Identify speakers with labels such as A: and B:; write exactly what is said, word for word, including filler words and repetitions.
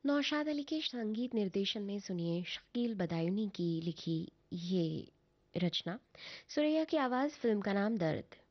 A: नौशाद अली के संगीत निर्देशन में सुनिए शकील बदायूनी की लिखी ये रचना। सुरैया की आवाज़, फिल्म का नाम दर्द।